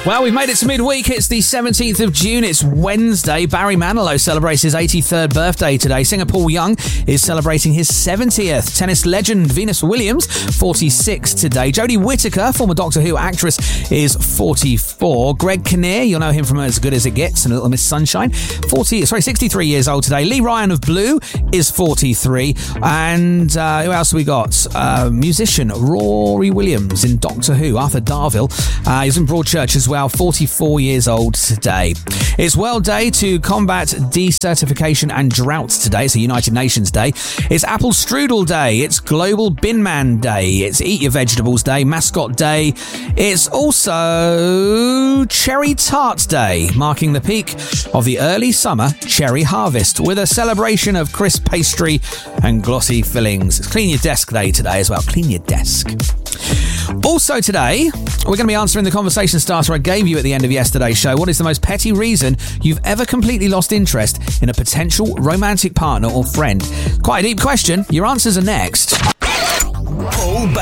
Well, we've made it to midweek. It's the 17th of June. It's Wednesday. Barry Manilow celebrates his 83rd birthday today. Singer Paul Young is celebrating his 70th. Tennis legend Venus Williams, 46 today. Jodie Whittaker, former Doctor Who actress, is 44. Greg Kinnear, you'll know him from As Good As It Gets and Little Miss Sunshine, 63 years old today. Lee Ryan of Blue is 43. And who else have we got? Musician Rory Williams in Doctor Who. Arthur Darvill, he's in Broadchurch as well. 44 years old today. It's World Day to combat desertification and droughts today. It's a United Nations Day. It's Apple Strudel Day. It's Global Bin Man Day. It's Eat Your Vegetables Day. Mascot Day. It's also Cherry Tart Day, marking the peak of the early summer cherry harvest with a celebration of crisp pastry and glossy fillings. It's Clean Your Desk Day today as well. Clean your desk. Also today, we're going to be answering the conversation starter I gave you at the end of yesterday's show. What is the most petty reason you've ever completely lost interest in a potential romantic partner or friend? Quite a deep question. Your answers are next. Paul